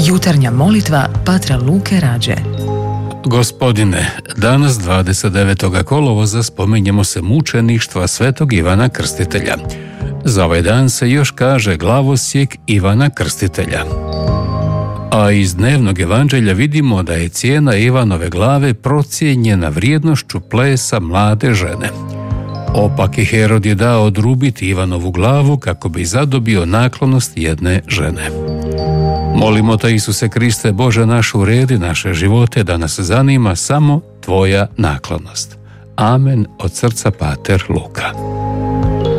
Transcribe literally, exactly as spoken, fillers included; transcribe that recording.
Jutarnja molitva patra Luke Rađe. Gospodine, danas dvadeset devetog kolovoza spominjemo se mučeništva svetog Ivana Krstitelja. Za ovaj dan se još kaže glavosjek Ivana Krstitelja. A iz dnevnog evanđelja vidimo da je cijena Ivanove glave procijenjena vrijednošću plesa mlade žene. Opaki Herod je dao odrubiti Ivanovu glavu kako bi zadobio naklonost jedne žene. Molimo te, Isuse Kriste, Bože naš, uredi naše živote, da nas zanima samo tvoja naklonost. Amen, od srca pater Luka.